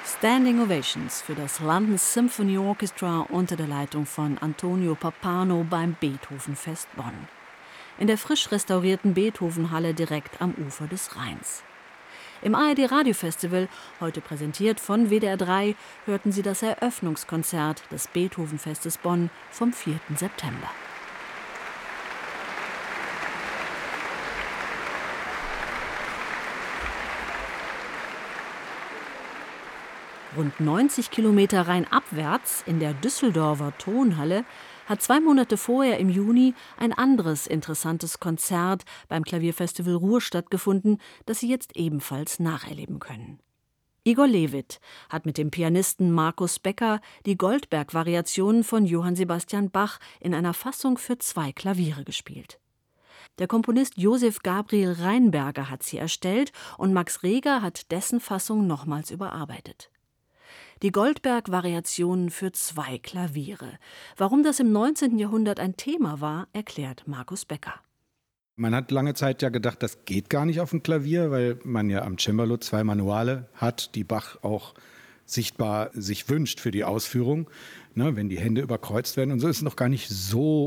Standing Ovations für das London Symphony Orchestra unter der Leitung von Antonio Pappano beim Beethovenfest Bonn. In der frisch restaurierten Beethovenhalle direkt am Ufer des Rheins. Im ARD-Radiofestival, heute präsentiert von WDR 3, hörten Sie das Eröffnungskonzert des Beethovenfestes Bonn vom 4. September. Rund 90 Kilometer rheinabwärts in der Düsseldorfer Tonhalle hat 2 Monate vorher im Juni ein anderes interessantes Konzert beim Klavierfestival Ruhr stattgefunden, das Sie jetzt ebenfalls nacherleben können. Igor Levit hat mit dem Pianisten Markus Becker die Goldberg-Variationen von Johann Sebastian Bach in einer Fassung für 2 Klaviere gespielt. Der Komponist Josef Gabriel Rheinberger hat sie erstellt und Max Reger hat dessen Fassung nochmals überarbeitet. Die Goldberg-Variationen für 2 Klaviere. Warum das im 19. Jahrhundert ein Thema war, erklärt Markus Becker. Man hat lange Zeit ja gedacht, das geht gar nicht auf dem Klavier, weil man ja am Cembalo 2 Manuale hat, die Bach auch sichtbar sich wünscht für die Ausführung, ne, wenn die Hände überkreuzt werden. Und so ist es noch gar nicht so